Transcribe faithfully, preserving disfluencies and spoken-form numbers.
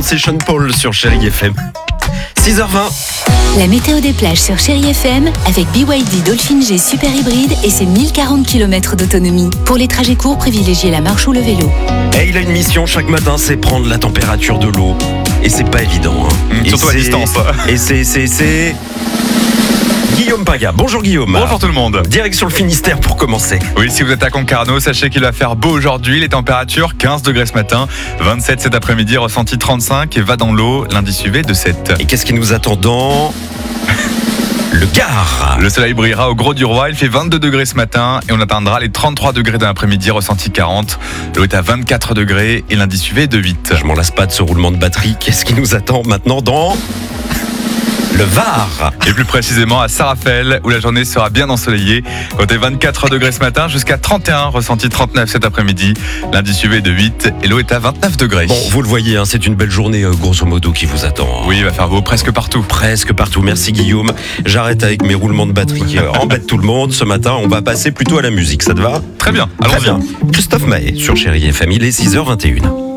c'est Sean Paul sur Chérie F M. six heures vingt. La météo des plages sur Chérie F M avec B Y D Dolphin G Super Hybride et ses mille quarante kilomètres d'autonomie. Pour les trajets courts, privilégiez la marche ou le vélo. Et il a une mission chaque matin, c'est prendre la température de l'eau. Et c'est pas évident. Hein. Mmh, et surtout à distance. Et c'est, c'est, c'est... Guillaume Paga. Bonjour Guillaume. Bonjour tout le monde. Direction le Finistère pour commencer. Oui, si vous êtes à Concarneau, sachez qu'il va faire beau aujourd'hui. Les températures, quinze degrés ce matin, vingt-sept cet après-midi, ressenti trente-cinq et va dans l'eau, l'indice U V de sept. Et qu'est-ce qui nous attend dans le Gard? Le soleil brillera au Gros du Roi, il fait vingt-deux degrés ce matin et on atteindra les trente-trois degrés dans l'après-midi, ressenti quarante. L'eau est à vingt-quatre degrés et l'indice U V de huit. Je m'en lasse pas de ce roulement de batterie. Qu'est-ce qui nous attend maintenant dans le Var? Et plus précisément à Saint-Raphaël, où la journée sera bien ensoleillée. Côté vingt-quatre degrés ce matin, jusqu'à trente et un, ressenti trente-neuf cet après-midi. L'indice U V est de huit et l'eau est à vingt-neuf degrés. Bon, vous le voyez, hein, c'est une belle journée, euh, grosso modo, qui vous attend. Hein. Oui, il va faire beau presque partout. Presque partout. Merci Guillaume. J'arrête avec mes roulements de batterie qui euh, embêtent tout le monde. Ce matin, on va passer plutôt à la musique. Ça te va? Très bien, Très allons-y. bien. Christophe Maé sur Chérie F M, il est six heures vingt et une.